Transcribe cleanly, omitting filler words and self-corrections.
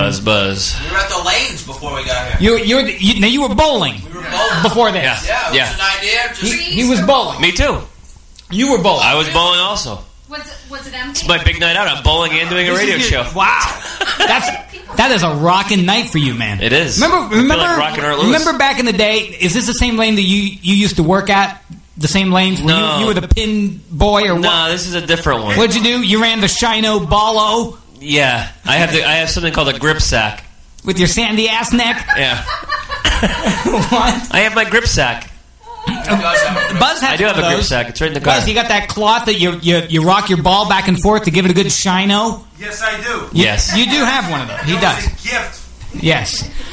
Buzz. We were at the lanes before we got You here. were bowling. We were bowling. Before this. Yeah, it was an idea. He was bowling. Me too. You were bowling. I was bowling also. Was it empty? It's my big night out. I'm bowling and doing a radio show. Wow. That is a rockin' night for you, man. It is. Remember like rockin' Art Lewis. Remember back in the day, is this the same lane that you used to work at? The same lanes? No. You were the pin boy or what? No, this is a different one. What'd you do? You ran the Shino Ballo? Yeah. I have something called a grip sack. With your sandy ass neck? Yeah. What? I have my grip sack. Buzz has I do have one of a grip those. sack. It's right in the car. Buzz, you got that cloth that you rock your ball back and forth to give it a good shino? Yes, I do. Yes. You do have one of those. He does. It's a gift. Yes.